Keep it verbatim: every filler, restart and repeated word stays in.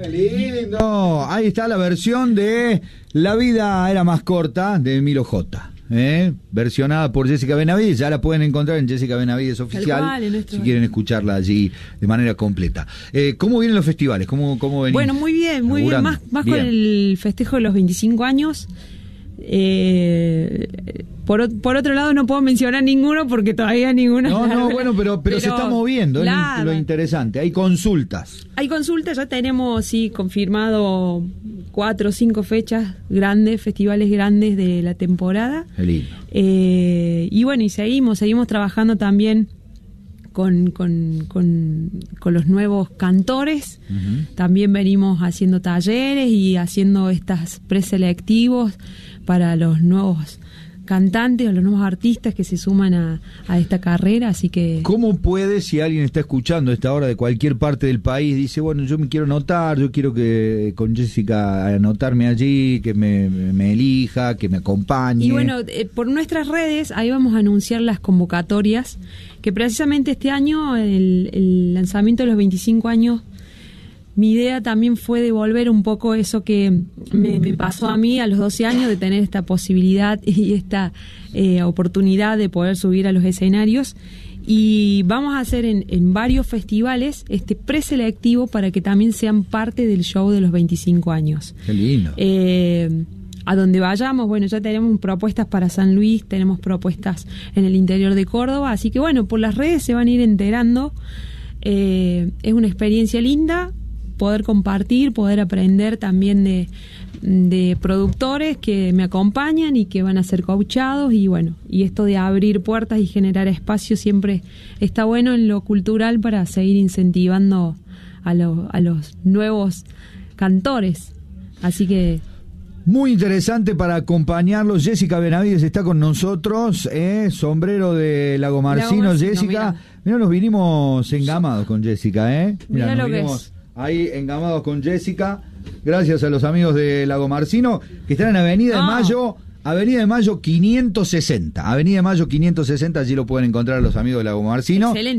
¡Qué lindo! Ahí está la versión de La vida era más corta de Emilio J. ¿Eh? Versionada por Jessica Benavides. Ya la pueden encontrar en Jessica Benavides Oficial, cual, si quieren escucharla allí de manera completa. Eh, ¿Cómo vienen los festivales? ¿Cómo, cómo venís? Bueno, muy bien, muy bien. Más, más bien. Con el festejo de los veinticinco años. Eh, por, por otro lado no puedo mencionar ninguno porque todavía ninguno. No, no, bueno, pero, pero, pero se está moviendo, la, es lo interesante. Hay consultas. Hay consultas, ya tenemos, sí, confirmado cuatro o cinco fechas grandes, festivales grandes de la temporada. Qué lindo. Eh, y bueno, y seguimos, seguimos trabajando también con, con, con, con los nuevos cantores. Uh-huh. También venimos haciendo talleres y haciendo estas preselectivos para los nuevos cantantes o los nuevos artistas que se suman a, a esta carrera, así que... ¿Cómo puede, si alguien está escuchando a esta hora de cualquier parte del país, dice, bueno, yo me quiero anotar, yo quiero que con Jessica anotarme allí, que me, me elija, que me acompañe? Y bueno, eh, por nuestras redes, ahí vamos a anunciar las convocatorias, que precisamente este año, el, el lanzamiento de los veinticinco años, mi idea también fue devolver un poco eso que me, me pasó a mí a los doce años, de tener esta posibilidad y esta eh, oportunidad de poder subir a los escenarios. Y vamos a hacer en, en varios festivales este preselectivo para que también sean parte del show de los veinticinco años. Qué lindo. Eh, a donde vayamos, bueno, ya tenemos propuestas para San Luis, tenemos propuestas en el interior de Córdoba, así que bueno, por las redes se van a ir enterando. Eh, es una experiencia linda poder compartir, poder aprender también de, de productores que me acompañan y que van a ser coachados, y bueno, y esto de abrir puertas y generar espacio siempre está bueno en lo cultural para seguir incentivando a, lo, a los nuevos cantores, así que... Muy interesante para acompañarlos. Jessica Benavides está con nosotros, ¿eh? Sombrero de Lagomarcino, Lagomarcino, Jessica. Mira. Mira, nos vinimos engamados con Jessica, ¿eh? Mira, mira nos lo que vinimos es. Ahí engamados con Jessica, gracias a los amigos de Lagomarcino, que están en Avenida no. de Mayo, Avenida de Mayo quinientos sesenta, Avenida de Mayo quinientos sesenta, allí lo pueden encontrar los amigos de Lagomarcino. Excelente.